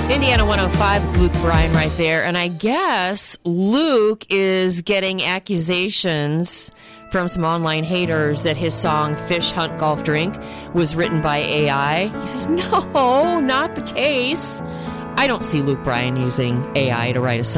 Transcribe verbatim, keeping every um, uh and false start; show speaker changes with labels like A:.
A: Indiana one oh five, Luke Bryan right there. And I guess Luke is getting accusations from some online haters that his song Fish Hunt Golf Drink was written by A I. He says, no, not the case. I don't see Luke Bryan using A I to write a song.